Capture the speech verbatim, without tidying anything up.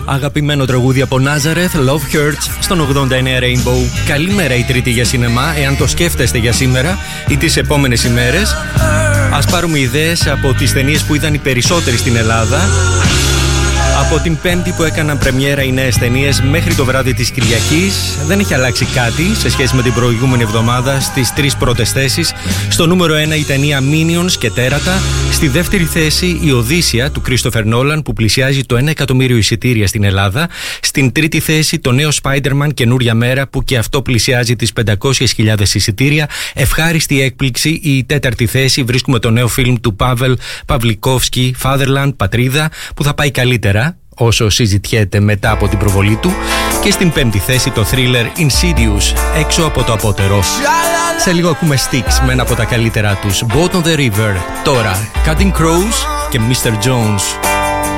Αγαπημένο τραγούδι από Nazareth, Love Hurts, στον ογδόντα εννέα Rainbow. Καλημέρα η Τρίτη για σινεμά, εάν το σκέφτεστε για σήμερα ή τις επόμενες ημέρες. Ας πάρουμε ιδέες από τις ταινίες που είδαν οι περισσότεροι στην Ελλάδα. Από την Πέμπτη που έκαναν πρεμιέρα οι νέες ταινίες μέχρι το βράδυ της Κυριακής, δεν έχει αλλάξει κάτι σε σχέση με την προηγούμενη εβδομάδα στις τρεις πρώτες θέσεις. Στο νούμερο ένα η ταινία Minions και Τέρατα. Στη δεύτερη θέση η Οδύσσεια του Christopher Nolan που πλησιάζει το ένα εκατομμύριο εισιτήρια στην Ελλάδα. Στην τρίτη θέση το νέο Spider-Man Καινούρια Μέρα που και αυτό πλησιάζει τις πεντακόσιες χιλιάδες εισιτήρια. Ευχάριστη έκπληξη η τέταρτη θέση, βρίσκουμε το νέο φιλμ του Πάβελ Παυλικόφσκι, Fatherland, Πατρίδα, που θα πάει καλύτερα όσο συζητιέται μετά από την προβολή του. Και στην πέμπτη θέση το thriller Insidious, έξω από το απότερο. Σε λίγο ακούμε Styx με ένα από τα καλύτερά τους, Boat on the River. Τώρα Cutting Crows και μίστερ Jones.